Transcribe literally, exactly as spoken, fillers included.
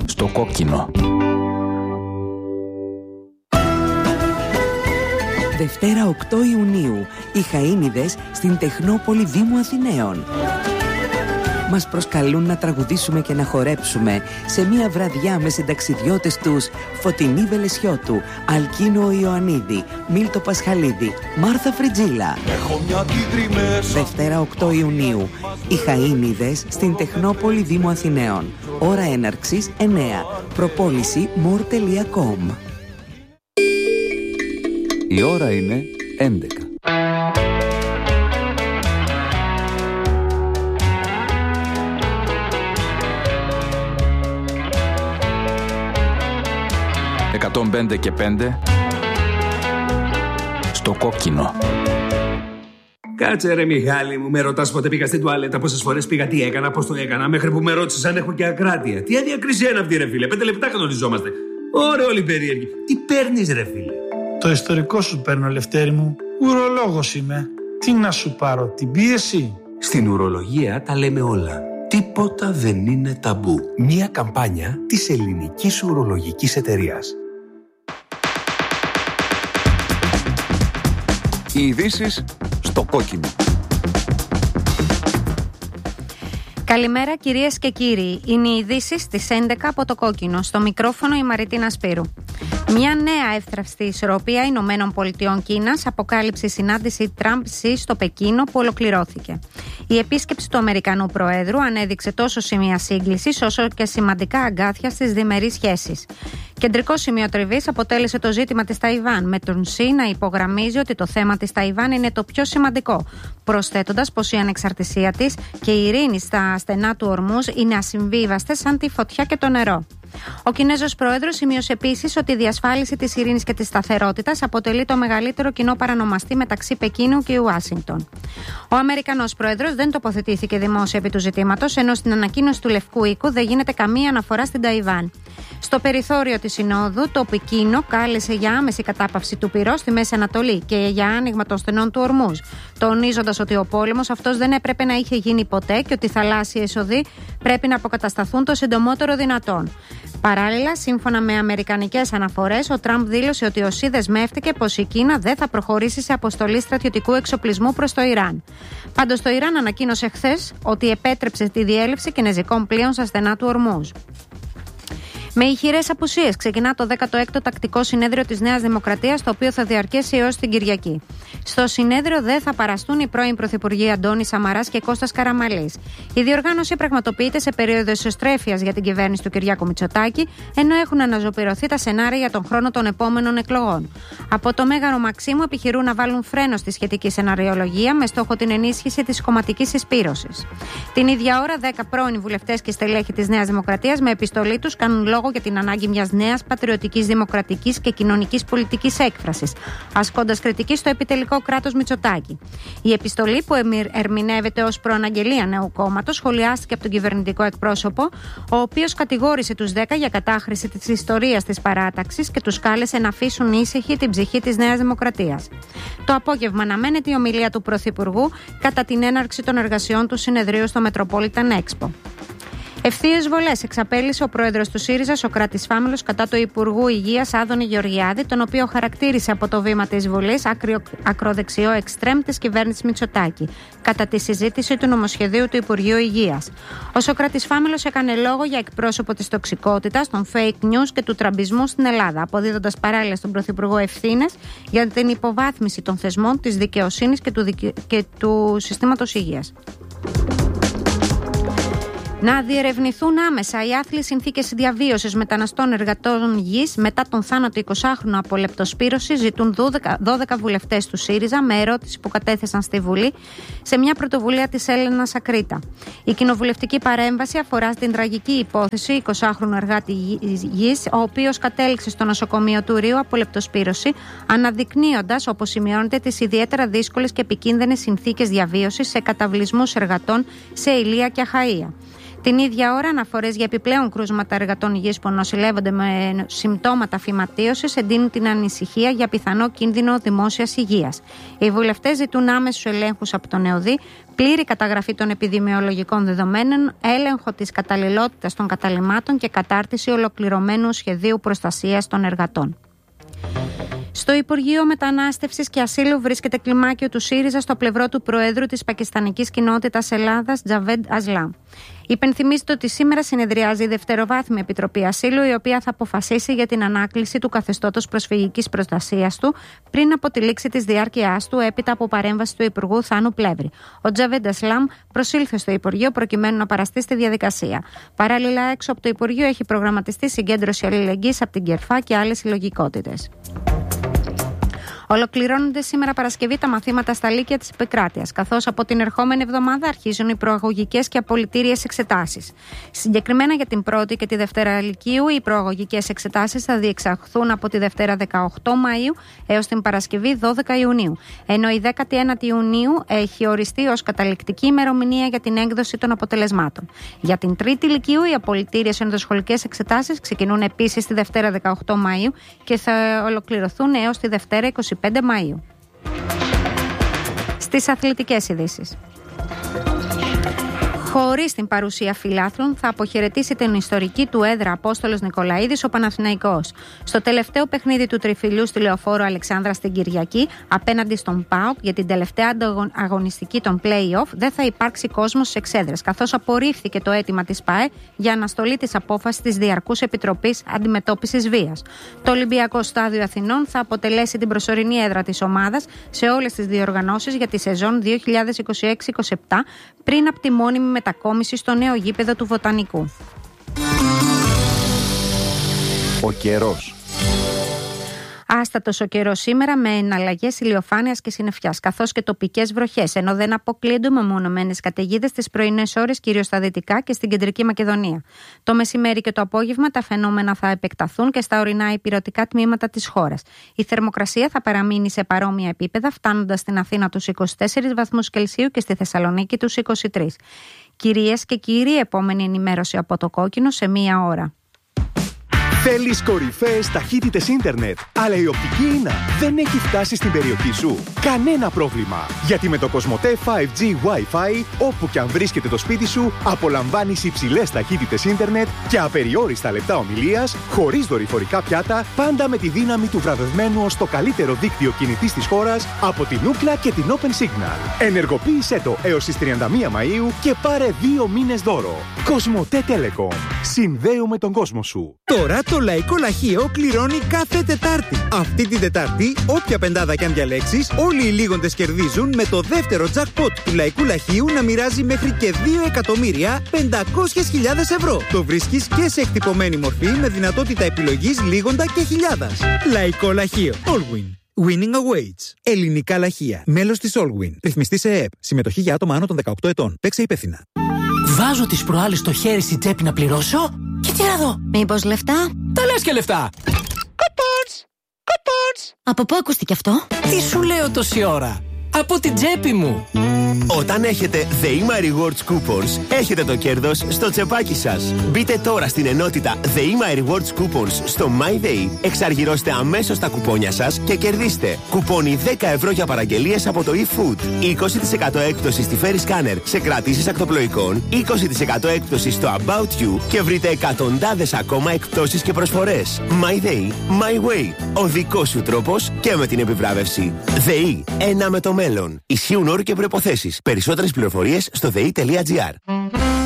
Στο κόκκινο. Δευτέρα οκτώ Ιουνίου, οι Χαΐνιδες στην Τεχνόπολη Δήμου Αθηναίων. Μας προσκαλούν να τραγουδήσουμε και να χορέψουμε σε μια βραδιά με συνταξιδιώτες τους Φωτεινή Βελεσιώτου, Αλκίνο Ιωαννίδη, Μίλτο Πασχαλίδη, Μάρθα Φριτζίλα. Δευτέρα οκτώ Ιουνίου, οι Χαΐνιδες στην Τεχνόπολη Δήμου Αθηναίων. Ώρα έναρξης εννέα. Προπόληση μορ τελεία κομ. Η ώρα είναι έντεκα. εκατόν πέντε και πέντε στο κόκκινο. Κάτσε ρε Μιχάλη μου, με ρωτάς πότε πήγα στην τουαλέτα, πόσες φορές πήγα, τι έκανα, πώς το έκανα, μέχρι που με ρώτησες αν έχω και ακράτεια. Τι αδιακρισία είναι αυτή ρε φίλε, πέντε λεπτά κανονιζόμαστε. Ωραία όλοι περίεργοι. Τι παίρνεις ρε φίλε? Το ιστορικό σου παίρνω, Λευτέρη μου. Ουρολόγος είμαι. Τι να σου πάρω, την πίεση? Στην ουρολογία τα λέμε όλα. Τίποτα δεν είναι ταμπού. Μια καμπάνια της Ελληνικής Ουρολογικής Εταιρείας. Οι ειδήσεις στο κόκκινο. Καλημέρα κυρίες και κύριοι. Είναι οι ειδήσεις στις έντεκα από το κόκκινο. Στο μικρόφωνο η Μαριτίνα Σπύρου. Μια νέα εύθραυστη ισορροπία Ηνωμένων Πολιτειών Κίνας αποκάλυψε η συνάντηση Τραμπ-Σι στο Πεκίνο που ολοκληρώθηκε. Η επίσκεψη του Αμερικανού Προέδρου ανέδειξε τόσο σημεία σύγκλησης όσο και σημαντικά αγκάθια στις διμερείς σχέσεις. Κεντρικό σημείο τριβής αποτέλεσε το ζήτημα της Ταϊβάν, με τον Σι να υπογραμμίζει ότι το θέμα της Ταϊβάν είναι το πιο σημαντικό, προσθέτοντας πως η ανεξαρτησία της και η ειρήνη στα στενά του Ορμούζ είναι ασυμβίβαστες σαν τη φωτιά και το νερό. Ο Κινέζος Πρόεδρος σημείωσε επίσης ότι η διασφάλιση της ειρήνης και της σταθερότητας αποτελεί το μεγαλύτερο κοινό παρανομαστή μεταξύ Πεκίνου και Ουάσιγκτον. Ο Αμερικανός Πρόεδρος δεν τοποθετήθηκε δημόσια επί του ζητήματος, ενώ στην ανακοίνωση του Λευκού Οίκου δεν γίνεται καμία αναφορά στην Ταϊβάν. Στο περιθώριο της Συνόδου, το Πεκίνο κάλεσε για άμεση κατάπαυση του πυρός στη Μέση Ανατολή και για άνοιγμα των στενών του Ορμούζ, τονίζοντας ότι ο πόλεμος αυτός δεν έπρεπε να είχε γίνει ποτέ και ότι οι θαλάσσιες οδοί πρέπει να αποκατασταθούν το συντομότερο δυνατόν. Παράλληλα, σύμφωνα με αμερικανικές αναφορές, ο Τραμπ δήλωσε ότι ο Σι δεσμεύτηκε πως η Κίνα δεν θα προχωρήσει σε αποστολή στρατιωτικού εξοπλισμού προς το Ιράν. Πάντως, το Ιράν ανακοίνωσε χθες ότι επέτρεψε τη διέλευση κινεζικών πλοίων στα στενά του Ορμούζ. Με ηχηρές απουσίες ξεκινά το δέκατο έκτο τακτικό συνέδριο της Νέας Δημοκρατίας, το οποίο θα διαρκέσει έως την Κυριακή. Στο συνέδριο δεν θα παραστούν οι πρώην πρωθυπουργοί Αντώνης Σαμαράς και Κώστας Καραμανλής. Η διοργάνωση πραγματοποιείται σε περίοδο εσωστρέφειας για την κυβέρνηση του Κυριάκου Μητσοτάκη, ενώ έχουν αναζωπηρωθεί τα σενάρια για τον χρόνο των επόμενων εκλογών. Από το Μέγαρο Μαξίμου επιχειρούν να βάλουν φρένο στη σχετική σεναριολογία με στόχο την ενίσχυση της κομματικής συσπήρωσης. Την ίδια ώρα, δέκα πρώην βουλευτές και στελέχη της Νέας Δημοκρατίας με επιστολή τους κάνουν λόγο για την ανάγκη μιας νέας πατριωτικής, δημοκρατικής και κοινωνικής πολιτικής έκφρασης, ασκώντας κριτική στο επιτελικό κράτος Μητσοτάκη. Η επιστολή, που ερμηνεύεται ως προαναγγελία νέου κόμματος, σχολιάστηκε από τον κυβερνητικό εκπρόσωπο, ο οποίος κατηγόρησε τους δέκα για κατάχρηση της ιστορίας της παράταξης και τους κάλεσε να αφήσουν ήσυχη την ψυχή της Νέας Δημοκρατίας. Το απόγευμα αναμένεται η ομιλία του Πρωθυπουργού κατά την έναρξη των εργασιών του συνεδρίου στο Metropolitan Expo. Ευθείες βολές εξαπέλυσε ο πρόεδρος του ΣΥΡΙΖΑ, Σωκράτης Φάμελος, κατά του Υπουργού Υγείας Άδωνη Γεωργιάδη, τον οποίο χαρακτήρισε από το βήμα της Βουλής ακριο, ακροδεξιό εξτρέμ της κυβέρνησης Μητσοτάκη, κατά τη συζήτηση του νομοσχεδίου του Υπουργείου Υγείας. Ο Σωκράτης Φάμελος έκανε λόγο για εκπρόσωπο της τοξικότητας, των fake news και του τραμπισμού στην Ελλάδα, αποδίδοντας παράλληλα στον Πρωθυπουργό ευθύνες για την υποβάθμιση των θεσμών, της δικαιοσύνης και του, δικαι... και του συστήματος υγείας. Να διερευνηθούν άμεσα οι άθλιες συνθήκες διαβίωσης μεταναστών εργατών γης μετά τον θάνατο εικοσάχρονου από λεπτοσπύρωση, ζητούν δώδεκα βουλευτές του ΣΥΡΙΖΑ με ερώτηση που κατέθεσαν στη Βουλή σε μια πρωτοβουλία της Έλενας Ακρίτα. Η κοινοβουλευτική παρέμβαση αφορά στην τραγική υπόθεση εικοσάχρονου εργάτη γης, ο οποίος κατέληξε στο νοσοκομείο του Ρίου από λεπτοσπύρωση, αναδεικνύοντας, όπως σημειώνεται, τις ιδιαίτερα δύσκολες και επικίνδυνες συνθήκες διαβίωσης σε καταβλισμούς εργατών σε Ηλία και Αχαΐα. Την ίδια ώρα, αναφορές για επιπλέον κρούσματα εργατών υγείας που νοσηλεύονται με συμπτώματα φυματίωσης εντείνουν την ανησυχία για πιθανό κίνδυνο δημόσιας υγείας. Οι βουλευτές ζητούν άμεσους ελέγχους από τον ΕΟΔΗ πλήρη καταγραφή των επιδημιολογικών δεδομένων, έλεγχο της καταλληλότητας των καταλυμάτων και κατάρτιση ολοκληρωμένου σχεδίου προστασίας των εργατών. Στο Υπουργείο Μετανάστευσης και Ασύλου βρίσκεται κλιμάκιο του ΣΥΡΙΖΑ στο πλευρό του Προέδρου της Πακιστανικής Κοινότητας Ελλάδας, Τζαβέντ Ασλάμ. Υπενθυμίζεται ότι σήμερα συνεδριάζει η Δευτεροβάθμια Επιτροπή Ασύλου, η οποία θα αποφασίσει για την ανάκληση του καθεστώτος προσφυγικής προστασίας του πριν από τη λήξη της διάρκειάς του, έπειτα από παρέμβαση του Υπουργού Θάνου Πλεύρη. Ο Τζαβέντ Ασλάμ προσήλθε στο Υπουργείο προκειμένου να παραστεί στη διαδικασία. Παράλληλα, έξω από το Υπουργείο έχει προγραμματιστεί συγκέντρωση αλληλεγγύης από την Κερφά και άλλες συλλογικότητες. Ολοκληρώνονται σήμερα Παρασκευή τα μαθήματα στα Λύκεια της Επικράτειας, καθώς από την ερχόμενη εβδομάδα αρχίζουν οι προαγωγικές και απολυτήριες εξετάσεις. Συγκεκριμένα για την πρώτη και τη Δευτέρα Λυκείου, οι προαγωγικές εξετάσεις θα διεξαχθούν από τη Δευτέρα δεκαοκτώ Μαΐου έως την Παρασκευή δώδεκα Ιουνίου, ενώ η δέκατη ένατη Ιουνίου έχει οριστεί ως καταληκτική ημερομηνία για την έκδοση των αποτελεσμάτων. Για την Τρίτη Λυκείου, οι απολυτήριες ενδοσχολικές εξετάσεις ξεκινούν επίσης τη Δευτέρα δεκαοκτώ Μαΐου και θα ολοκληρωθούν έως τη Δευτέρα είκοσι πέντε Μαΐου. Στις αθλητικές ειδήσεις. Χωρίς την παρουσία φιλάθλων, θα αποχαιρετήσει την ιστορική του έδρα Απόστολος Νικολαίδης ο Παναθηναϊκός. Στο τελευταίο παιχνίδι του τριφυλιού στη Λεωφόρο Αλεξάνδρα στην Κυριακή, απέναντι στον ΠΑΟΚ για την τελευταία αγωνιστική των play-off, δεν θα υπάρξει κόσμος στις εξέδρες, καθώς απορρίφθηκε το αίτημα της ΠΑΕ για αναστολή της απόφασης της Διαρκούς Επιτροπής Αντιμετώπισης Βίας. Το Ολυμπιακό Στάδιο Αθηνών θα αποτελέσει την προσωρινή έδρα της ομάδας σε όλες τις διοργανώσεις για τη σεζόν δύο χιλιάδες είκοσι έξι είκοσι επτά, πριν από τη μόνιμη μετακόμιση στο νέο γήπεδο του Βοτανικού. Ο καιρός. Άστατος ο καιρός σήμερα με εναλλαγές ηλιοφάνειας και συννεφιάς, καθώς και τοπικές βροχές, ενώ δεν αποκλείονται μεμονωμένες καταιγίδες τις πρωινές ώρες, κυρίως στα δυτικά και στην κεντρική Μακεδονία. Το μεσημέρι και το απόγευμα τα φαινόμενα θα επεκταθούν και στα ορεινά υπηρετικά τμήματα της χώρας. Η θερμοκρασία θα παραμείνει σε παρόμοια επίπεδα, φτάνοντας στην Αθήνα τους είκοσι τέσσερις βαθμούς Κελσίου και στη Θεσσαλονίκη τους είκοσι τρεις. Κυρίες και κύριοι, επόμενη ενημέρωση από το Κόκκινο σε μία ώρα. Θέλεις κορυφαίες ταχύτητες ίντερνετ, αλλά η οπτική ίνα δεν έχει φτάσει στην περιοχή σου? Κανένα πρόβλημα, γιατί με το Κοσμοτέ φάιβ τζι Wi-Fi, όπου και αν βρίσκεται το σπίτι σου, απολαμβάνεις υψηλές ταχύτητες ίντερνετ και απεριόριστα λεπτά ομιλίας, χωρίς δορυφορικά πιάτα, πάντα με τη δύναμη του βραβευμένου ως το καλύτερο δίκτυο κινητής της χώρας από την Ookla και την Open Signal. Ενεργοποίησέ το έως τις τριάντα μία Μαΐου και πάρε δύο μήνες δώρο. Κοσμοτέ Telecom. Συνδέουμε τον κόσμο σου. Τώρα το Λαϊκό Λαχείο κληρώνει κάθε Τετάρτη. Αυτή την Τετάρτη, όποια πεντάδα κι αν διαλέξεις, όλοι οι λίγοντες κερδίζουν με το δεύτερο jackpot του Λαϊκού Λαχείου να μοιράζει μέχρι και δύο εκατομμύρια πεντακόσιες χιλιάδες ευρώ. Το βρίσκεις και σε εκτυπωμένη μορφή με δυνατότητα επιλογής λίγοντα και χιλιάδας. Λαϊκό Λαχείο. Allwin. Winning awaits. Ελληνικά λαχεία. Μέλος της Allwin. Ρυθμιστή σε ΕΕΠ. Συμμετοχή για άτομα άνω των δεκαοκτώ ετών. Παίξε υπεύθυνα. Βάζω τις προάλλες στο χέρι στην τσέπη να πληρώσω και τι να δω. Μήπως λεφτά? Τα λες και λεφτά. Coupons! Coupons! Από πού ακούστηκε αυτό? Τι σου λέω τόση ώρα? Από την τσέπη μου. Όταν έχετε ΔΕΗΜΑ Rewards Coupons, έχετε το κέρδος στο τσεπάκι σας. Μπείτε τώρα στην ενότητα ΔΕΗΜΑ Rewards Coupons στο MyDay, εξαργυρώστε αμέσως τα κουπόνια σας και κερδίστε κουπόνι δέκα ευρώ για παραγγελίες από το eFood, είκοσι τοις εκατό έκπτωση στη Ferry Scanner σε κρατήσεις ακτοπλοϊκών, είκοσι τοις εκατό έκπτωση στο About You και βρείτε εκατοντάδες ακόμα εκπτώσεις και προσφορές. MyDay, My Way. Ο δικός σου τρόπος και με την επιβράβευση. ΔΕΗ, ένα με το μέλλον. Ισχύουν όροι και προϋποθέσεις. Περισσότερες πληροφορίες στο δε ι τελεία τζι άρ.